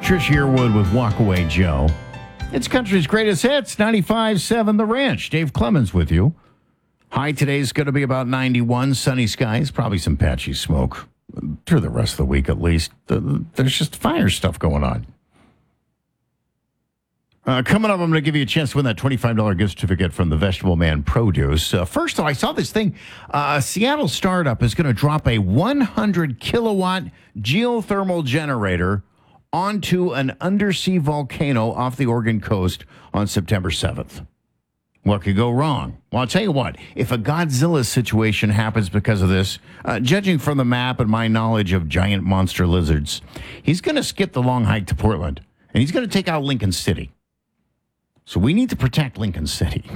Trish Yearwood with Walk Away Joe. It's country's greatest hits, 95.7 The Ranch. Dave Clemens with you. High today's going to be about 91, sunny skies, probably some patchy smoke through the rest of the week at least. There's just fire stuff going on. Coming up, I'm going to give you a chance to win that $25 gift certificate from the Vegetable Man Produce. First, though, I saw this thing. A Seattle startup is going to drop a 100-kilowatt geothermal generator onto an undersea volcano off the Oregon coast on September 7th. What could go wrong? Well, I'll tell you what. If a Godzilla situation happens because of this, judging from the map and my knowledge of giant monster lizards, he's going to skip the long hike to Portland, and he's going to take out Lincoln City. So we need to protect Lincoln City.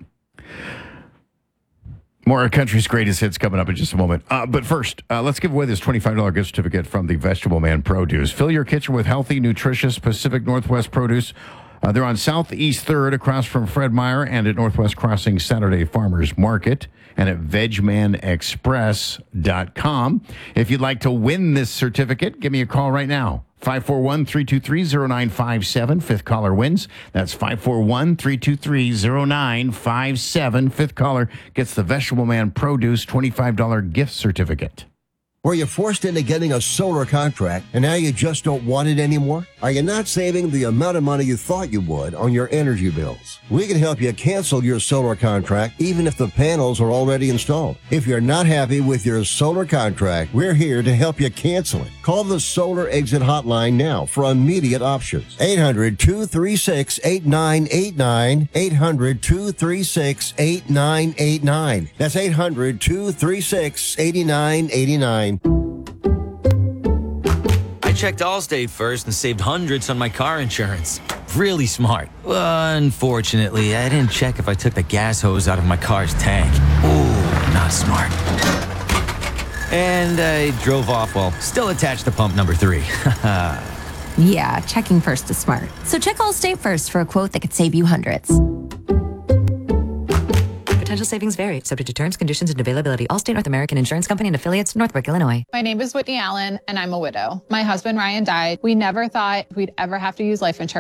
More of country's greatest hits coming up in just a moment. But first, let's give away this $25 gift certificate from the Vegetable Man Produce. Fill your kitchen with healthy, nutritious Pacific Northwest produce. They're on Southeast 3rd across from Fred Meyer and at Northwest Crossing Saturday Farmers Market and at VegManExpress.com. If you'd like to win this certificate, give me a call right now. 541-323-0957. Fifth caller wins. That's 541-323-0957. Fifth caller gets the Vegetable Man Produce $25 gift certificate. Were you forced into getting a solar contract and now you just don't want it anymore? Are you not saving the amount of money you thought you would on your energy bills? We can help you cancel your solar contract even if the panels are already installed. If you're not happy with your solar contract, we're here to help you cancel it. Call the Solar Exit Hotline now for immediate options. 800-236-8989. 800-236-8989. That's 800-236-8989. I checked Allstate first and saved hundreds on my car insurance. Really smart. Unfortunately, I didn't check if I took the gas hose out of my car's tank. Ooh, not smart. And I drove off while still attached to pump number 3. Yeah, checking first is smart. So check Allstate first for a quote that could save you hundreds. Potential savings vary, subject to terms, conditions, and availability. Allstate North American Insurance Company and affiliates, Northbrook, Illinois. My name is Whitney Allen, and I'm a widow. My husband, Ryan, died. We never thought we'd ever have to use life insurance.